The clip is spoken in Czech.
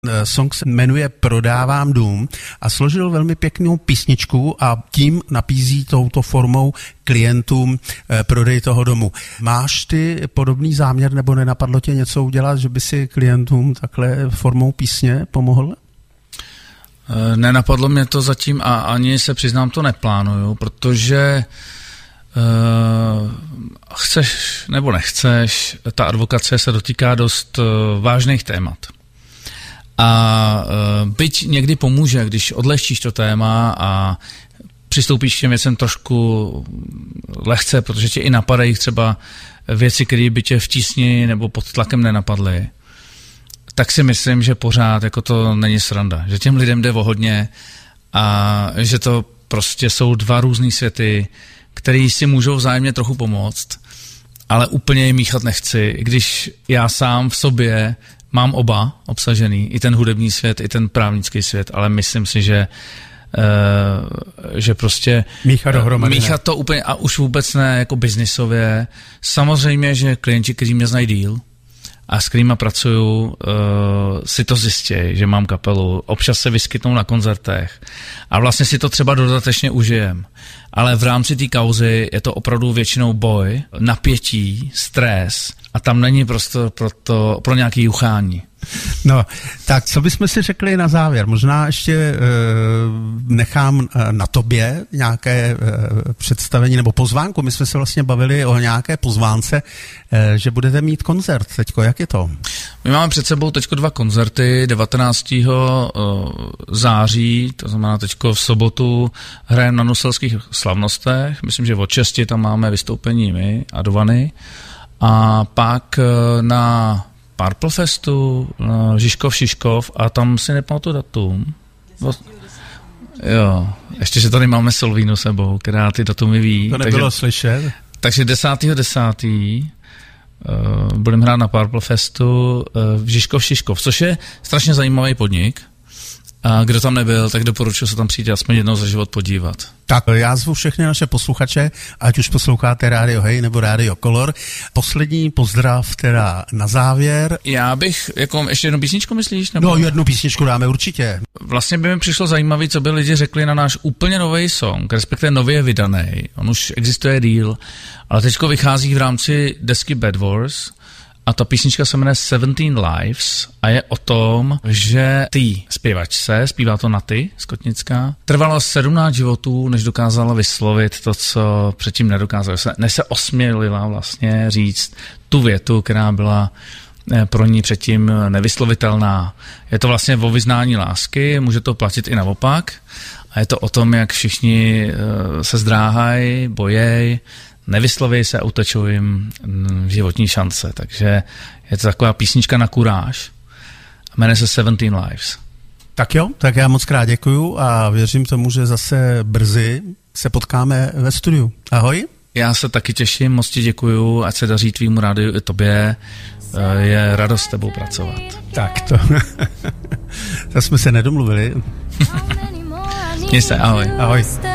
Song se jmenuje Prodávám dům a složil velmi pěknou písničku a tím napízí touto formou klientům prodej toho domu. Máš ty podobný záměr nebo nenapadlo tě něco udělat, že by si klientům takhle formou písně pomohl? Nenapadlo mě to zatím a ani se přiznám to neplánuju, protože chceš nebo nechceš, ta advokace se dotýká dost vážných témat. A byť někdy pomůže, když odlehčíš to téma a přistoupíš k těm věcem trošku lehce, protože tě i napadají třeba věci, které by tě v tísni nebo pod tlakem nenapadly, tak si myslím, že pořád jako to není sranda. Že těm lidem jde o hodně a že to prostě jsou dva různý světy, který si můžou vzájemně trochu pomoct, ale úplně je míchat nechci, i když já sám v sobě mám oba obsažený, i ten hudební svět, i ten právnický svět, ale myslím si, že prostě míchat to úplně a už vůbec ne jako biznisově. Samozřejmě, že klienti, kteří mě znají díl a s kterýma pracuju, si to zjistí, že mám kapelu, občas se vyskytnou na koncertech a vlastně si to třeba dodatečně užijem. Ale v rámci té kauzy je to opravdu většinou boj, napětí, stres a tam není prostor pro nějaké juchání. No, tak co bychom si řekli na závěr? Možná ještě nechám na tobě nějaké představení nebo pozvánku. My jsme se vlastně bavili o nějaké pozvánce, že budete mít koncert. Teďko, jak je to? My máme před sebou teďko 2 koncerty. 19. září, to znamená teďko v sobotu, hrajeme na Nuselských slavnostech. Myslím, že od 6 tam máme vystoupení my a Dovany. A pak na Purple Festu, Žižkov a tam si nepamatuju datum. Jo, ještě, že tady máme Solvínu sebou, která ty datumy ví. To nebylo slyšet. Takže 10.10. budeme hrát na Purple Festu v Žižkov, což je strašně zajímavý podnik. A kdo tam nebyl, tak doporučuji se tam přijít aspoň jednou za život podívat. Tak já zvu všechny naše posluchače, ať už posloucháte Rádio Hey nebo Rádio Color. Poslední pozdrav teda na závěr. Já bych, jako ještě jednu písničku myslíš? Nebo? No, jednu písničku dáme určitě. Vlastně by mi přišlo zajímavé, co by lidi řekli na náš úplně nový song, respektive nově vydaný. On už existuje díl, ale teďko vychází v rámci desky Bad Wars. A ta písnička se jmenuje 17 Lives a je o tom, že ty zpěvačce, zpívá to Naty Skotnická, trvalo 17 životů, než dokázala vyslovit to, co předtím nedokázala. Než se osmělila vlastně říct tu větu, která byla pro ní předtím nevyslovitelná. Je to vlastně o vyznání lásky, může to platit i naopak a je to o tom, jak všichni se zdráhají, bojejí, nevysloví se a utečou jim životní šance. Takže je to taková písnička na kuráž. Jmenuje se 17 Lives. Tak jo, tak já moc krát děkuju a věřím tomu, že zase brzy se potkáme ve studiu. Ahoj. Já se taky těším, moc ti děkuju, ať se daří tvýmu rádiu i tobě. Je radost s tebou pracovat. Tak to. To jsme se nedomluvili. Měj se, ahoj. Ahoj.